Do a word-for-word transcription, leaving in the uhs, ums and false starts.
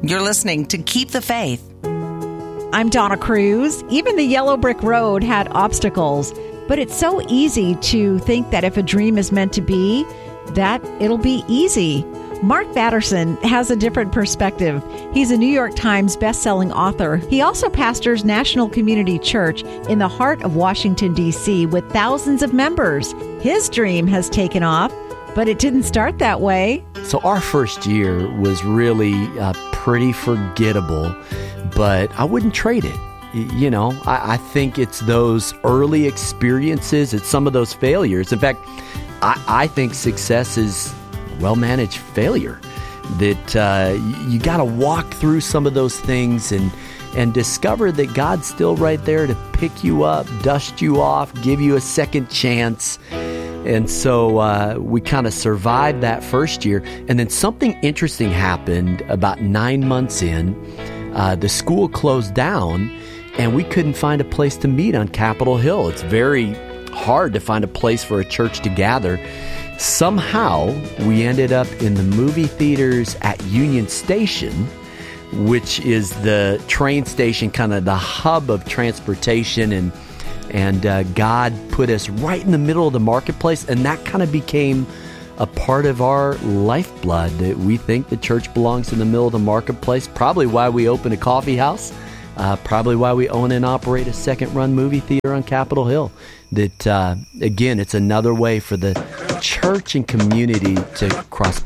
You're listening to Keep the Faith. I'm Donna Cruz. Even the yellow brick road had obstacles, but it's so easy to think that if a dream is meant to be, that it'll be easy. Mark Batterson has a different perspective. He's a New York Times best-selling author. He also pastors National Community Church in the heart of Washington, D C with thousands of members. His dream has taken off, but it didn't start that way. So our first year was really uh, pretty forgettable, but I wouldn't trade it. You know, I, I think it's those early experiences, it's some of those failures. In fact, I, I think success is well-managed failure. That uh, you got to walk through some of those things and and discover that God's still right there to pick you up, dust you off, give you a second chance. And so uh, we kind of survived that first year. And then something interesting happened about nine months in. Uh, the school closed down, and we couldn't find a place to meet on Capitol Hill. It's very hard to find a place for a church to gather. Somehow, we ended up in the movie theaters at Union Station, which is the train station, kind of the hub of transportation, and and uh, God put us right in the middle of the marketplace, and that kind of became a part of our lifeblood, that we think the church belongs in the middle of the marketplace. Probably why we opened a coffee house, uh, probably why we own and operate a second-run movie theater on Capitol Hill. That, uh, again, it's another way for the church and community to cross